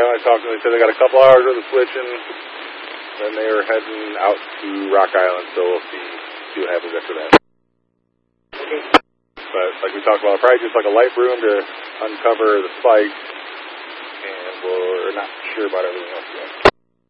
Yeah, I talked to them. They said they got a couple hours worth of switching. Then they were heading out to Rock Island, so we'll see what happens after that. Okay. But like we talked about, probably just like a light broom to uncover the spike, and we're not sure about everything else yet.